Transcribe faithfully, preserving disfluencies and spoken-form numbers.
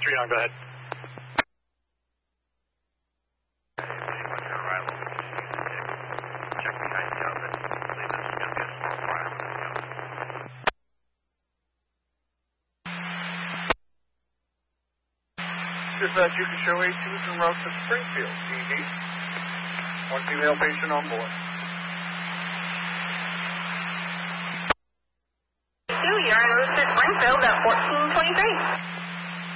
three nine, go ahead. Check behind the oven. I believe this is going to be a small fire with the oven. Dispatch, you can show eighteen en route to Springfield, E D. One female patient on board. Two, you're en route to Springfield at fourteen twenty-three.